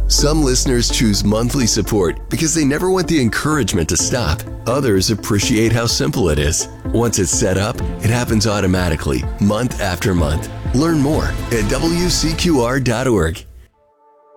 Some listeners choose monthly support because they never want the encouragement to stop. Others appreciate how simple it is. Once it's set up, it happens automatically, month after month. Learn more at WCQR.org.